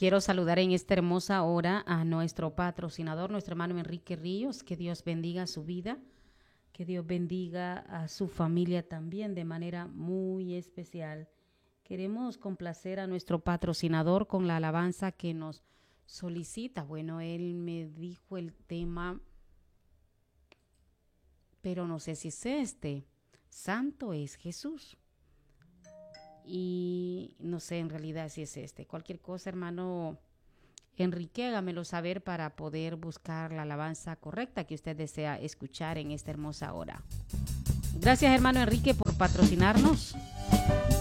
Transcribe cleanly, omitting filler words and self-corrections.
Quiero saludar en esta hermosa hora a nuestro patrocinador, nuestro hermano Enrique Ríos. Que Dios bendiga su vida, que Dios bendiga a su familia también de manera muy especial. Queremos complacer a nuestro patrocinador con la alabanza que nos solicita. Bueno, él me dijo el tema, pero no sé si es este. Santo es Jesús. Y no sé en realidad si es este. Cualquier cosa, hermano Enrique, hágamelo saber para poder buscar la alabanza correcta que usted desea escuchar en esta hermosa hora. Gracias, hermano Enrique, por patrocinarnos.